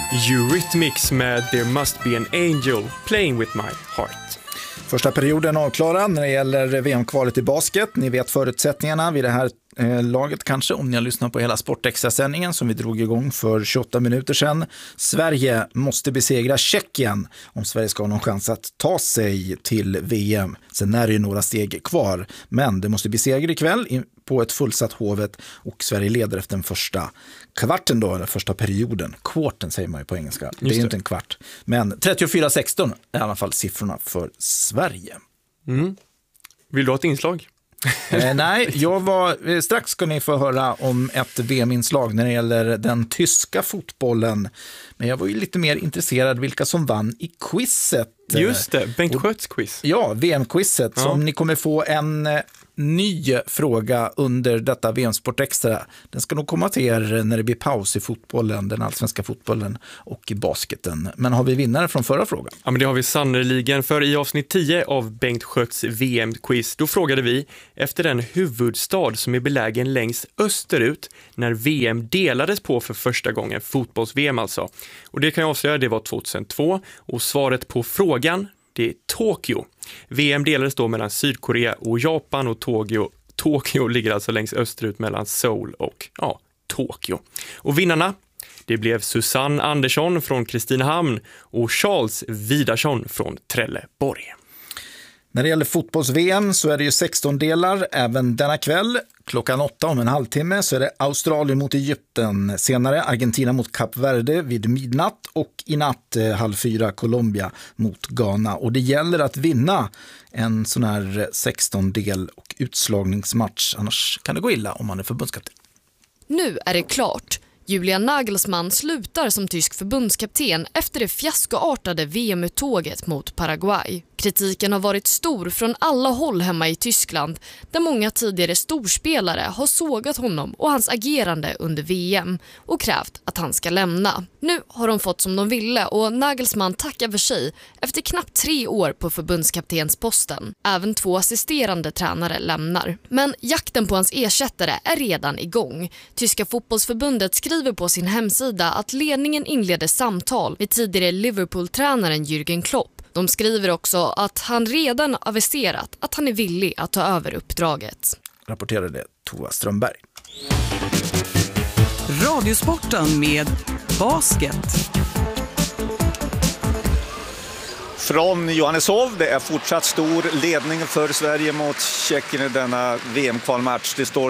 Eurythmics med There Must Be an Angel Playing With My Heart. Första perioden avklarad när det gäller VM-kvalet i basket. Ni vet förutsättningarna vid det här laget kanske, om ni har lyssnat på hela Sportextra-sändningen som vi drog igång för 28 minuter sedan. Sverige måste besegra Tjeckien om Sverige ska ha någon chans att ta sig till VM. Sen är det ju några steg kvar, men det måste besegra ikväll på ett fullsatt Hovet och Sverige leder efter den första kvarten då, eller första perioden. Kvarten säger man ju på engelska. Det är ju inte en kvart. Men 34-16 är i alla fall siffrorna för Sverige. Vill du ha ett inslag? Nej, strax ska ni få höra om ett VM-inslag när det gäller den tyska fotbollen. Men jag var ju lite mer intresserad vilka som vann i quizet. Just det, Bengt Sköts quiz. Ja, VM-quizet. Ja. Som ni kommer få en ny fråga under detta VM-sport extra. Den ska nog komma till er när det blir paus i fotbollen, den allsvenska fotbollen och i basketen. Men har vi vinnare från förra frågan? Ja, men det har vi sannoliken, för i avsnitt 10 av Bengt Sköts VM-quiz då frågade vi efter den huvudstad som är belägen längst österut när VM delades på för första gången, fotbolls-VM alltså. Och det kan jag avslöja, det var 2002 och svaret på frågan, det är Tokyo. VM delades då mellan Sydkorea och Japan och Tokyo ligger alltså längst österut mellan Seoul och Tokyo. Och vinnarna, det blev Susanne Andersson från Kristinehamn och Charles Vidarsson från Trelleborg. När det gäller fotbolls-VM så är det ju 16 delar även denna kväll. Klockan 8 om en halvtimme så är det Australien mot Egypten. Senare Argentina mot Kap Verde vid midnatt och i natt 3:30 Colombia mot Ghana. Och det gäller att vinna en sån här 16-del och utslagningsmatch. Annars kan det gå illa om man är förbundskapten. Nu är det klart. Julian Nagelsmann slutar som tysk förbundskapten efter det fiaskoartade VM-uttåget mot Paraguay. Kritiken har varit stor från alla håll hemma i Tyskland där många tidigare storspelare har sågat honom och hans agerande under VM och krävt att han ska lämna. Nu har de fått som de ville och Nagelsmann tackar för sig efter knappt 3 år på förbundskaptensposten. Även 2 assisterande tränare lämnar. Men jakten på hans ersättare är redan igång. Tyska fotbollsförbundet skriver på sin hemsida att ledningen inleder samtal med tidigare Liverpool-tränaren Jürgen Klopp. De skriver också att han redan aviserat att han är villig att ta över uppdraget. Rapporterade Tova Strömberg. Radiosporten med basket. Från Johanneshov, det är fortsatt stor ledning för Sverige mot Tjeckien i denna VM-kvalmatch. Det står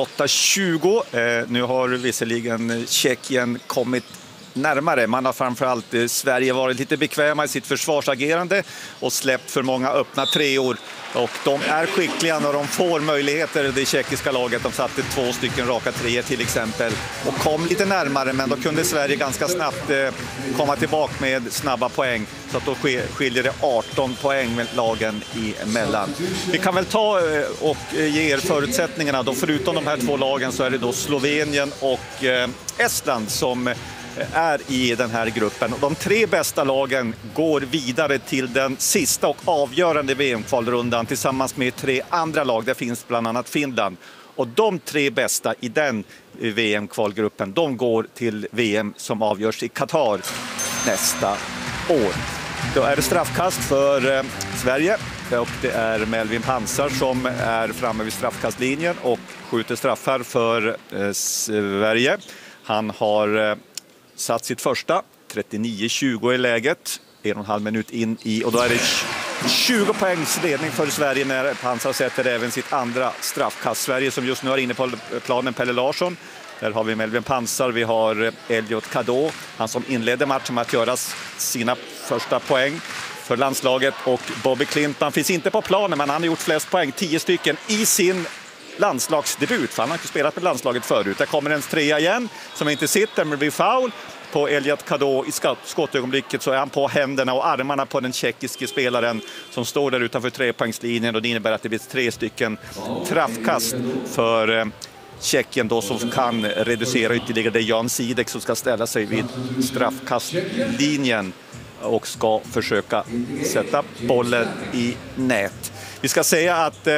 38-20. Nu har visserligen Tjeckien kommit närmare. Man har framförallt Sverige varit lite bekväma i sitt försvarsagerande och släppt för många öppna treor. Och de är skickliga när de får möjligheter, det tjeckiska laget. De satte 2 stycken raka treor till exempel och kom lite närmare, men då kunde Sverige ganska snabbt komma tillbaka med snabba poäng. Så att då skiljer det 18 poäng med lagen emellan. Vi kan väl ta och ge er förutsättningarna. Då, förutom de här 2 lagen så är det då Slovenien och Estland som är i den här gruppen. De 3 bästa lagen går vidare till den sista och avgörande VM-kvalrundan tillsammans med 3 andra lag. Det finns bland annat Finland. Och de 3 bästa i den VM-kvalgruppen, de går till VM som avgörs i Qatar nästa år. Då är det straffkast för Sverige och det är Melvin Pansar som är framme vid straffkastlinjen och skjuter straffar för Sverige. Han har satt sitt första, 39-20 i läget, 1,5 minut in i, och då är det 20 poängs ledning för Sverige när Pansar sätter även sitt andra straffkast. Sverige som just nu är inne på planen, Pelle Larsson. Där har vi Melvin Pansar, vi har Elliot Kadå, han som inledde matchen med att göra sina första poäng för landslaget, och Bobby Clinton finns inte på planen, men han har gjort flest poäng, 10 stycken i sin landslagsdebut, för han har inte spelat med landslaget förut. Där kommer en trea igen som inte sitter, men blir foul på Elliot Kadå. I skottögonblicket så är han på händerna och armarna på den tjeckiske spelaren som står där utanför 3-poängslinjen, och det innebär att det blir 3 stycken straffkast för Tjeckien då, som kan reducera ytterligare. Det är Jan Sidek som ska ställa sig vid straffkastlinjen och ska försöka sätta bollen i nät. Vi ska säga att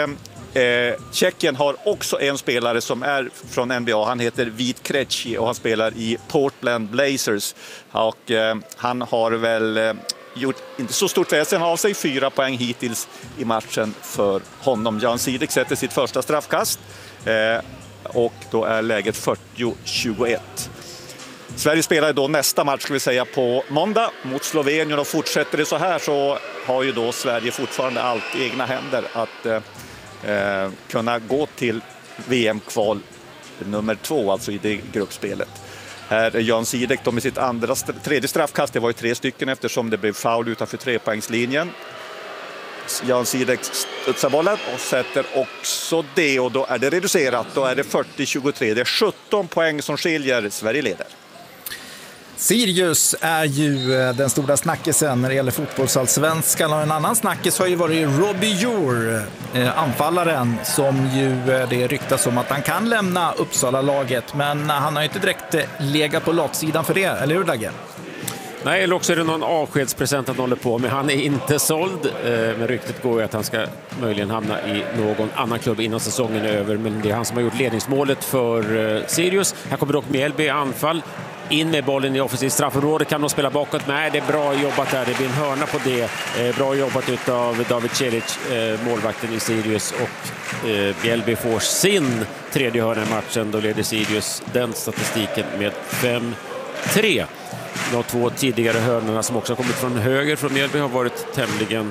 Tjeckien har också en spelare som är från NBA. Han heter Vít Krejci och han spelar i Portland Blazers. Och han har väl gjort inte så stort väsen av sig, 4 poäng hittills i matchen för honom. Jan Sidek sätter sitt första straffkast och då är läget 40-21. Sverige spelar då nästa match, ska vi säga, på måndag mot Slovenien, och fortsätter det så här så har ju då Sverige fortfarande allt i egna händer att kunna gå till VM-kval nummer 2, alltså i det gruppspelet. Här är Jan Sidek då med sitt tredje straffkast. Det var ju 3 stycken eftersom det blev foul utanför 3-poängslinjen. Jan Sidek studsar bollen och sätter också det, och då är det reducerat. Då är det 40-23. Det är 17 poäng som skiljer. Sverige leder. Sirius är ju den stora snackisen när det gäller fotbollsallsvenskan, och en annan snackis har ju varit Robbie Jour, anfallaren som ju det ryktas om att han kan lämna Uppsala-laget, men han har ju inte direkt legat på latsidan för det, eller hur Dagge? Nej, eller också är det någon avskedspresent han håller på med. Han är inte såld, men ryktet går ju att han ska möjligen hamna i någon annan klubb innan säsongen är över, men det är han som har gjort ledningsmålet för Sirius. Här kommer dock Mjällby i anfall. In med bollen i offensivt straffområde, kan de spela bakåt? Nej, det är bra jobbat där. Det blir en hörna på det. Bra jobbat av David Celic, målvakten i Sirius, och Mjällby får sin tredje hörna i matchen. Då leder Sirius den statistiken med 5-3. De 2 tidigare hörnorna som också har kommit från höger från Mjällby har varit tämligen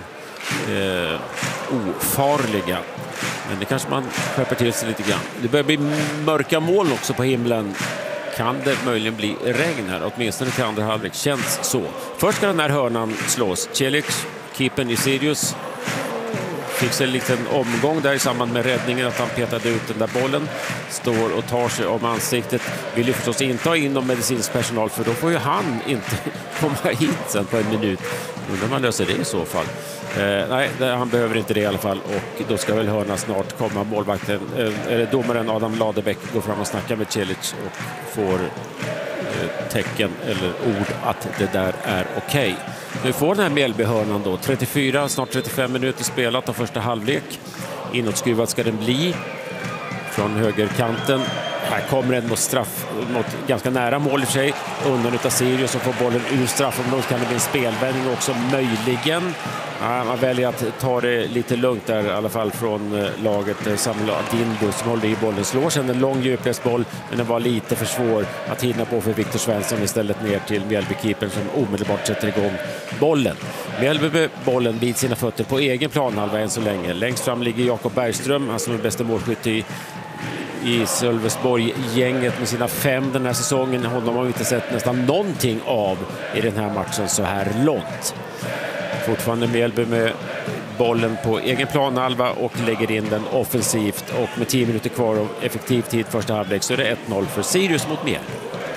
ofarliga. Men det kanske man skärper till sig lite grann. Det börjar bli mörka moln också på himlen. Kan det möjligen bli regn här, åtminstone till andra halvlek, känns så. Först ska den här hörnan slås. Celic, keepern i Sirius, fick sig en liten omgång där i samband med räddningen, att han petade ut den där bollen. Står och tar sig om ansiktet. Vill ju förstås inte ha in någon medicinsk personal, för då får ju han inte komma hit sen på en minut. Undrar man löser det i så fall. Nej, han behöver inte det i alla fall, och då ska väl hörna snart komma. Målvakten, domaren Adam Ladebäck går fram och snackar med Celic och får tecken eller ord att det där är okej. Nu får den här Mjällby-hörnan då 34, snart 35 minuter spelat av första halvlek. Inåtskruvad ska den bli från högerkanten. Här kommer en mot ganska nära mål i sig, undan utav Sirius, som får bollen ur straffområdet. Kan det bli en spelvändning också möjligen. Man väljer att ta det lite lugnt där i alla fall från laget. Samuel Adindo som håller i bollen, slår sedan en lång djupledsboll, men den var lite för svår att hinna på för Viktor Svensson, istället ner till Mjällby-keepern som omedelbart sätter igång bollen. Mjällby med bollen vid sina fötter på egen planhalva än så länge. Längst fram ligger Jakob Bergström, han som är bästa målskytt i Sölvesborg-gänget med sina 5 den här säsongen. Honom har vi inte sett nästan någonting av i den här matchen så här långt. Fortfarande Mjällby med bollen på egen planhalva och lägger in den offensivt, och med 10 minuter kvar av effektiv tid första halvlek så är det 1-0 för Sirius mot Mjällby.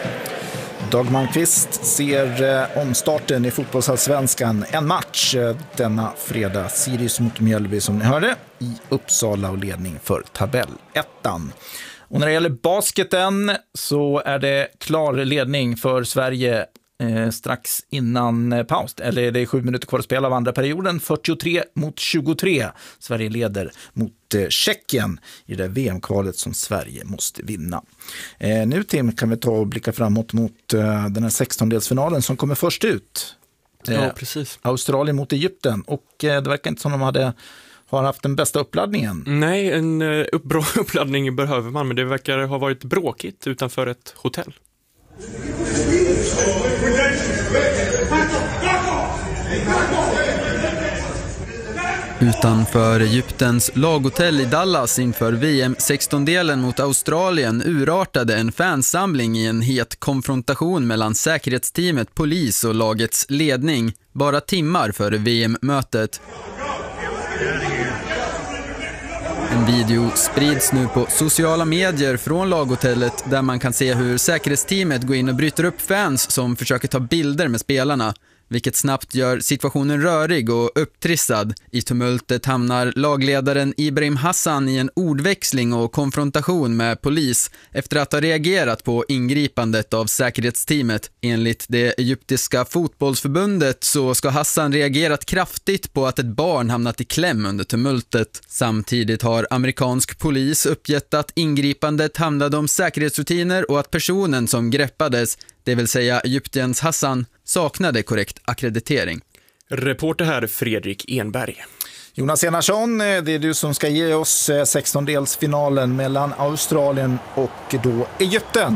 Dag Malmqvist ser omstarten i fotbollsallsvenskan. En match denna fredag. Sirius mot Mjällby, som ni hörde, i Uppsala, och ledning för tabellettan. Och när det gäller basketen så är det klar ledning för Sverige strax innan paus. Eller det är 7 minuter kvar att spela av andra perioden. 43-23. Sverige leder mot Tjeckien i det VM-kvalet som Sverige måste vinna. Nu, Tim, kan vi ta och blicka framåt mot den här 16-delsfinalen som kommer först ut. Ja, precis. Australien mot Egypten. Och det verkar inte som de har haft den bästa uppladdningen. Nej, en bra uppladdning behöver man, men det verkar ha varit bråkigt utanför ett hotell. Utanför Egyptens laghotell i Dallas inför VM-16-delen mot Australien urartade en fansamling i en het konfrontation mellan säkerhetsteamet, polis och lagets ledning bara timmar före VM-mötet. En video sprids nu på sociala medier från laghotellet där man kan se hur säkerhetsteamet går in och bryter upp fans som försöker ta bilder med spelarna. vilket snabbt gör situationen rörig och upptrissad. I tumultet hamnar lagledaren Ibrahim Hassan i en ordväxling och konfrontation med polis efter att ha reagerat på ingripandet av säkerhetsteamet. Enligt det egyptiska fotbollsförbundet så ska Hassan reagerat kraftigt på att ett barn hamnat i kläm under tumultet. Samtidigt har amerikansk polis uppgett att ingripandet handlade om säkerhetsrutiner och att personen som greppades, det vill säga Egyptiens Hassan, saknade korrekt akkreditering. Reporter här Fredrik Enberg. Jonas Enarsson, det är du som ska ge oss 16-delsfinalen mellan Australien och då Egypten.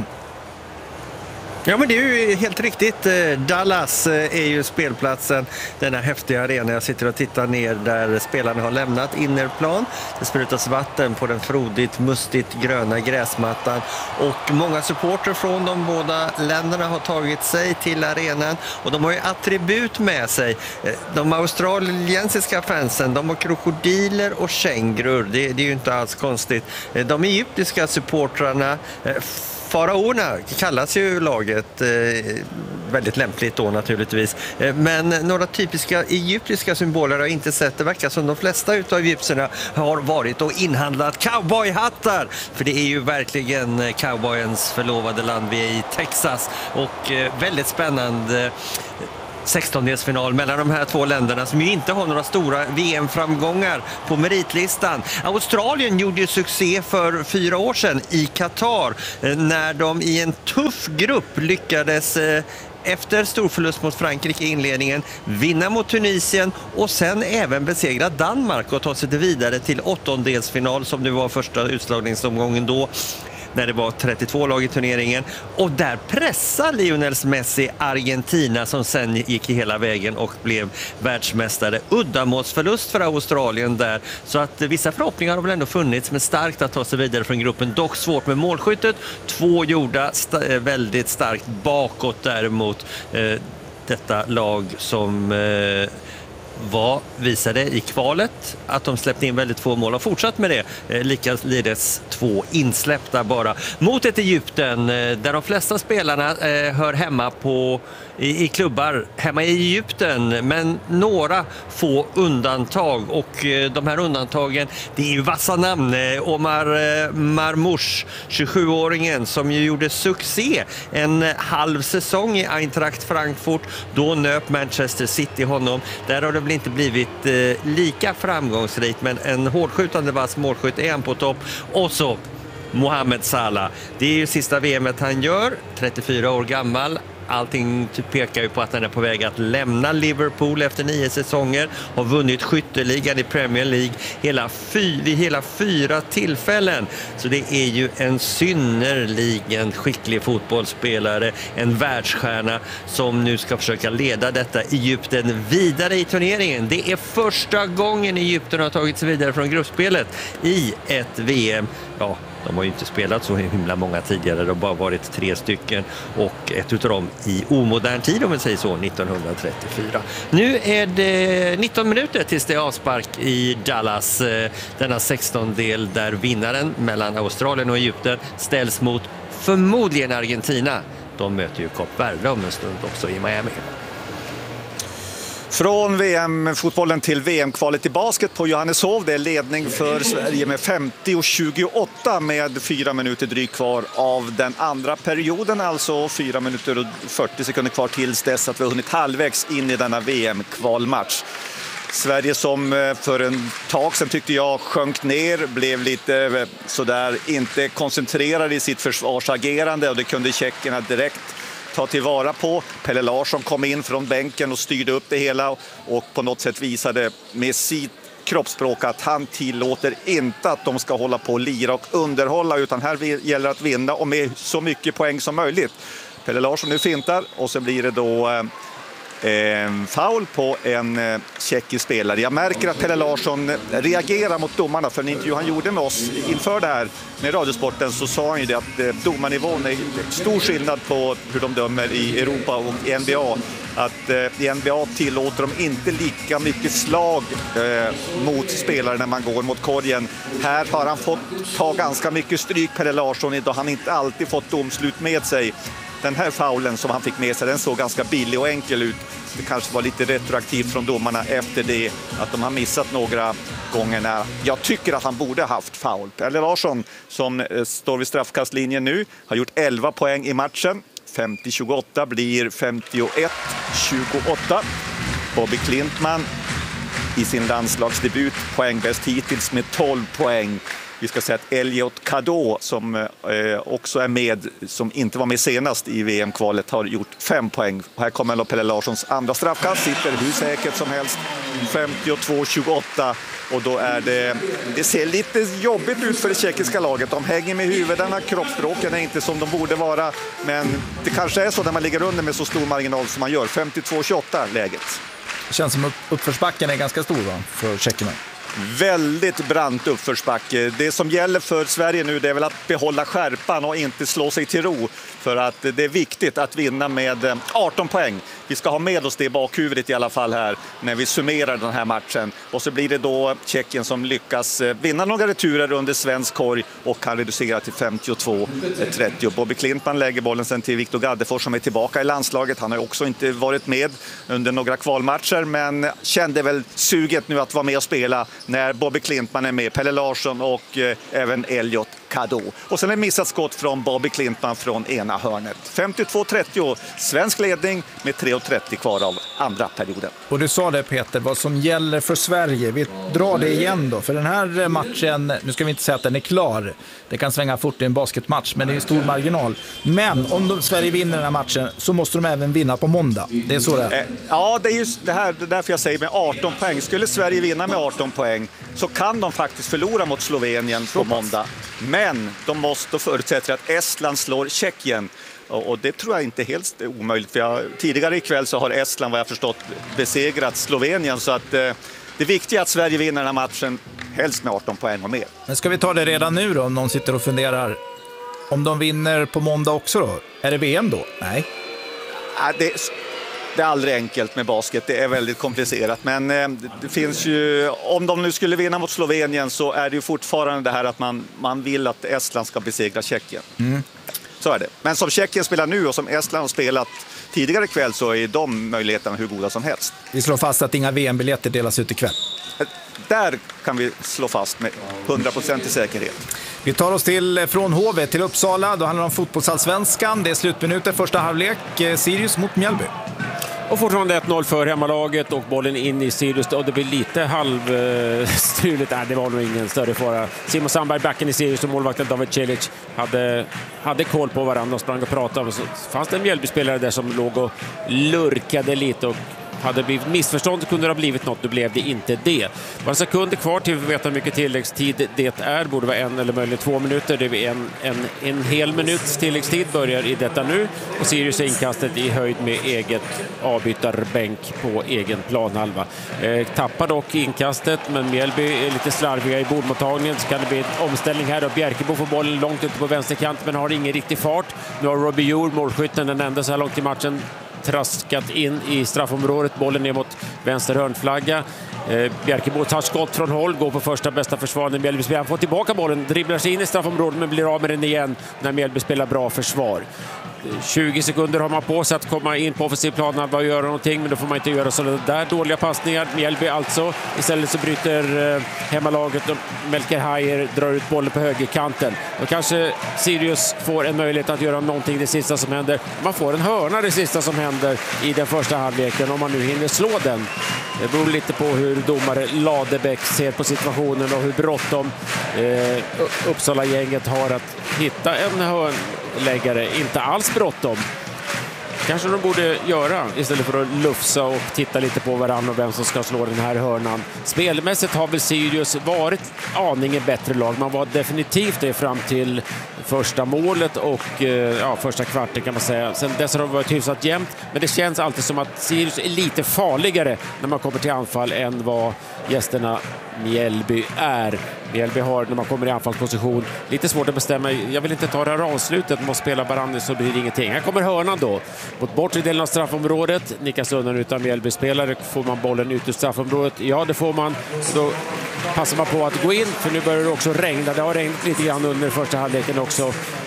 Ja, men det är ju helt riktigt. Dallas är ju spelplatsen, denna häftiga arena. Jag sitter och tittar ner där spelarna har lämnat innerplan. Det sprutas vatten på den frodigt, mustigt gröna gräsmattan. Och många supporter från de båda länderna har tagit sig till arenan. Och de har ju attribut med sig. De australiensiska fansen, de har krokodiler och kängurur. Det är ju inte alls konstigt. De egyptiska supportrarna... Faraorna kallas ju laget väldigt lämpligt då naturligtvis. Men några typiska egyptiska symboler har jag inte sett. Det verkar som de flesta utav egyptierna har varit och inhandlat cowboyhattar. För det är ju verkligen cowboyens förlovade land. Vi är i Texas och väldigt spännande 16-delsfinal mellan de här två länderna som ju inte har några stora VM-framgångar på meritlistan. Australien gjorde ju succé för 4 år sedan i Qatar när de i en tuff grupp lyckades efter storförlust mot Frankrike i inledningen vinna mot Tunisien och sen även besegra Danmark och ta sig vidare till 8-delsfinal som det var första utslagningsomgången då, när det var 32 lag i turneringen. Och där pressade Lionel Messi Argentina som sen gick hela vägen och blev världsmästare. Uddamålsförlust för Australien där. Så att vissa förhoppningar har väl ändå funnits, men starkt att ta sig vidare från gruppen. Dock svårt med målskyttet. 2 gjorda väldigt starkt bakåt däremot. Detta lag som... visade i kvalet att de släppte in väldigt få mål och fortsatt med det. Likaledes 2 insläppta bara. Mot ett Egypten där de flesta spelarna hör hemma i klubbar hemma i Egypten, men några få undantag, och de här undantagen, det är ju vassa namn. Omar Marmoush, 27-åringen som ju gjorde succé en halv säsong i Eintracht Frankfurt, då nöp Manchester City honom. Där har det väl inte blivit lika framgångsrikt, men en hårdskjutande vass målskytt är han på topp. Och så Mohamed Salah, det är ju sista VMet han gör, 34 år gammal. Allting pekar ju på att han är på väg att lämna Liverpool efter 9 säsonger. Har vunnit skytteligan i Premier League vid hela 4 tillfällen. Så det är ju en synnerligen skicklig fotbollsspelare. En världsstjärna som nu ska försöka leda detta Egypten vidare i turneringen. Det är första gången Egypten har tagit sig vidare från gruppspelet i ett VM. Ja, de har ju inte spelat så himla många tidigare. Det har bara varit 3 stycken och ett utav dem i omodern tid, om man säger så, 1934. Nu är det 19 minuter tills det är avspark i Dallas. Denna 16-del där vinnaren mellan Australien och Egypten ställs mot förmodligen Argentina. De möter ju Kap Verde om en stund också i Miami. Från VM-fotbollen till VM-kvalet i basket på Johanneshov. Det är ledning för Sverige med 50-28 med 4 minuter drygt kvar av den andra perioden. Alltså 4 minuter och 40 sekunder kvar tills dess att vi har hunnit halvvägs in i denna VM-kvalmatch. Sverige som för en tag sedan tyckte jag sjönk ner, blev lite sådär inte koncentrerad i sitt försvarsagerande, och det kunde tjeckerna direkt ta tillvara på. Pelle Larsson kom in från bänken och styrde upp det hela och på något sätt visade med sitt kroppsspråk att han tillåter inte att de ska hålla på och lira och underhålla, utan här gäller att vinna och med så mycket poäng som möjligt. Pelle Larsson nu fintar och så blir det då foul på en tjeckisk spelare. Jag märker att Pelle Larsson reagerar mot domarna, för en intervju han gjorde med oss inför det här med Radiosporten så sa han ju det att domarnivån är stor skillnad på hur de dömer i Europa och i NBA. Att i NBA tillåter de inte lika mycket slag mot spelare när man går mot korgen. Här har han fått ta ganska mycket stryk, Pelle Larsson, då han inte alltid fått domslut med sig. den här faulen som han fick med sig, den såg ganska billig och enkel ut. Det kanske var lite retroaktivt från domarna efter det, att de har missat några gånger när jag tycker att han borde ha haft foul. Pelle Larsson, som står vid straffkastlinjen nu, har gjort 11 poäng i matchen. 50-28 blir 51-28. Bobby Klintman i sin landslagsdebut poängbäst hittills med 12 poäng. Vi ska säga att Elliot Kadå, som också är med, som inte var med senast i VM-kvalet, har gjort 5 poäng. Här kommer Pelle Larssons andra straffkast, sitter hur säkert som helst, 52-28. Och då är det ser lite jobbigt ut för det tjeckiska laget. De hänger med huvudena, kroppsspråken är inte som de borde vara. Men det kanske är så när man ligger under med så stor marginal som man gör, 52-28 läget. Det känns som uppförsbacken är ganska stor, va, för tjeckerna. Väldigt brant uppförsbacke. Det som gäller för Sverige nu, det är väl att behålla skärpan och inte slå sig till ro. För att det är viktigt att vinna med 18 poäng. Vi ska ha med oss det i bakhuvudet i alla fall här när vi summerar den här matchen. Och så blir det då Tjeckien som lyckas vinna några returer under svensk korg och kan reducera till 52-30. Bobby Klintman lägger bollen sen till Viktor Gaddefors som är tillbaka i landslaget. Han har också inte varit med under några kvalmatcher, men kände väl suget nu att vara med och spela när Bobby Klintman är med, Pelle Larsson och även Elliot Kadå. Och sen är missat skott från Bobby Klintman från ena hörnet. 52-30, svensk ledning med 3:30 kvar av andra perioden. Och du sa det, Peter, vad som gäller för Sverige. Vi drar det igen då, för den här matchen, nu ska vi inte säga att den är klar. Det kan svänga fort i en basketmatch, men det är en stor marginal. Men om Sverige vinner den här matchen så måste de även vinna på måndag. Det är så det är. Ja, det är just det här, det är därför jag säger med 18 poäng. Skulle Sverige vinna med 18 poäng så kan de faktiskt förlora mot Slovenien på måndag. Men de måste förutsätta att Estland slår Tjeckien. Och det tror jag inte är helt omöjligt. För tidigare ikväll så har Estland, vad jag förstått, besegrat Slovenien. Så att det är viktigt att Sverige vinner den här matchen, helst med 18 poäng och mer. Men ska vi ta det redan nu då, om någon sitter och funderar? Om de vinner på måndag också då? Är det VM då? Nej. Det är aldrig enkelt med basket, det är väldigt komplicerat. Men det finns ju, om de nu skulle vinna mot Slovenien så är det ju fortfarande det här att man vill att Estland ska besegra Tjeckien. Så är det. Men som Tjeckien spelar nu och som Estland har spelat tidigare kväll så är de möjligheterna hur goda som helst. Vi slår fast att inga VM-biljetter delas ut ikväll. Där kan vi slå fast med 100% i säkerhet. Vi tar oss från HV till Uppsala. Då handlar det om fotbollsallsvenskan. Det är slutminuter, första halvlek. Sirius mot Mjällby. Och fortfarande 1-0 för hemmalaget och bollen in i Sirius. Och det blir lite halvstruligt. Det var nog ingen större fara. Simon Sandberg, backen i Sirius, och målvakten David Celic hade koll på varandra och sprang och pratade. Så fanns det en Mjällby-spelare där som låg och lurkade lite och hade blivit missförstånd, kunde det ha blivit något, nu blev det inte det. Bara sekunder kvar till vi vet hur mycket tilläggstid det är, borde vara 1 eller möjligen 2 minuter. Det är en hel minuts tilläggstid börjar i detta nu och Sirius är inkastet i höjd med eget avbytarbänk på egen planhalva. Tappar dock inkastet, men Mjällby är lite slarviga i bordmottagningen, så kan det bli en omställning här. Bjerkebo får bollen långt ute på vänsterkant men har ingen riktig fart. Nu har Robbie Jour, målskytten, den enda så här långt i matchen, traskat in i straffområdet, bollen ner mot vänster hörnflagga. Bjerkebo tar skott från håll, går på första bästa försvar när Mjällby spelar. Han får tillbaka bollen, dribblar sig in i straffområdet men blir av med den igen när Mjällby spelar bra försvar. 20 sekunder har man på sig att komma in på offensiv plan och göra någonting, men då får man inte göra sådana där dåliga passningar. Mjällby alltså. Istället så bryter hemmalaget och Melker Hajer drar ut bollen på högerkanten. Då kanske Sirius får en möjlighet att göra någonting det sista som händer. Man får en hörna det sista som händer i den första halvleken, om man nu hinner slå den. Det beror lite på hur domare Ladebäck ser på situationen och hur bråttom Uppsala-gänget har att hitta en hörnläggare. Inte alls bråttom. Kanske de borde göra istället för att lufsa och titta lite på varandra och vem som ska slå den här hörnan. Spelmässigt har väl Sirius varit aningen bättre lag. Man var definitivt det fram till första målet och första kvarten kan man säga. Sen dess har det varit hyfsat jämnt, men det känns alltid som att Sirius är lite farligare när man kommer till anfall än vad gästerna Mjällby är. Mjällby har, när man kommer i anfallsposition, lite svårt att bestämma. Jag vill inte ta det här avslutet, man spelar Barandi så blir det ingenting. Här kommer hörnan då. Mot bortre delen av straffområdet. Nickas undan utan Mjällby-spelare. Får man bollen ut ur straffområdet? Ja, det får man. Då passar man på att gå in, för nu börjar det också regna. Det har regnat lite grann under första halvleken också.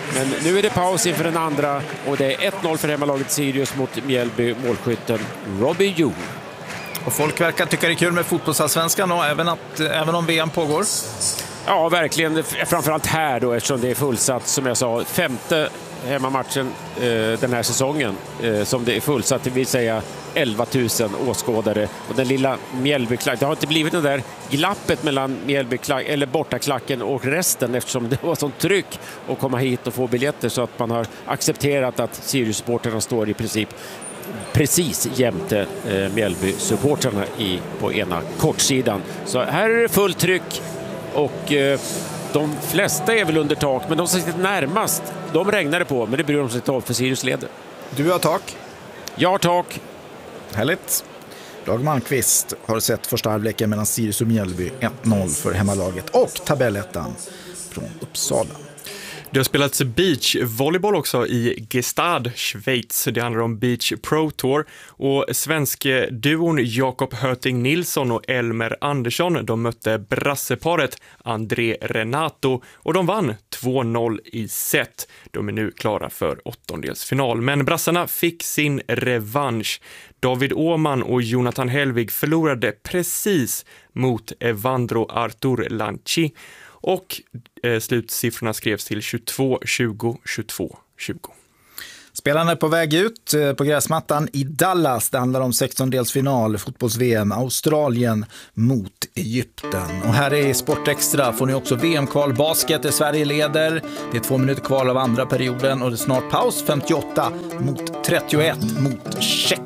Men nu är det paus inför den andra och det är 1-0 för hemmalaget Sirius mot Mjällby, målskytten Robbie Jung. Och folk verkar tycka det är kul med fotbollsallsvenskan och även om VM pågår. Ja, verkligen. Framförallt här då, eftersom det är fullsatt, som jag sa, 5:e hemmamatchen den här säsongen som det är fullsatt, det vill säga 11 000 åskådare. Och den lilla Mjällbyklacken, det har inte blivit det där glappet mellan eller bortaklacken och resten, eftersom det var sånt tryck att komma hit och få biljetter, så att man har accepterat att Sirius-supporterna står i princip precis jämte Mjällby-supporterna på ena kortsidan. Så här är det fullt tryck och de flesta är väl under tak, men de som sitter närmast, de regnar det på, men det bryr de sig inte om, för Sirius leder. Du har tak? Jag har tak. Härligt. Dag Malmqvist har sett första halvleken mellan Sirius och Mjällby, 1-0 för hemmalaget och tabellettan från Uppsala. Det har spelats beachvolleyboll också i Gestad, Schweiz. Det handlar om Beach Pro Tour. Och svenska duon Jakob Höting Nilsson och Elmer Andersson, de mötte brasseparet André Renato och de vann 2-0 i set. De är nu klara för åttondelsfinal. Men brassarna fick sin revansch. David Åman och Jonathan Helvig förlorade precis mot Evandro Artur Lanchi. Och slutsiffrorna skrevs till 22-20, 22-20. Spelarna är på väg ut på gräsmattan i Dallas. Det handlar om 16-delsfinal, fotbolls-VM, Australien mot Egypten. Och här är Sportextra får ni också VM-kval basket där Sverige leder. Det är 2 minuter kvar av andra perioden och det är snart paus, 58 mot 31 mot Tjeckien.